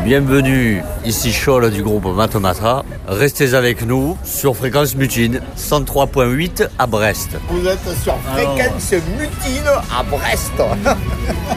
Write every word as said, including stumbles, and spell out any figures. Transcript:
Bienvenue, ici Scholl du groupe Matomatra. Restez avec nous sur Fréquence Mutine, cent trois virgule huit à Brest. Vous êtes sur Fréquence Mutine à Brest.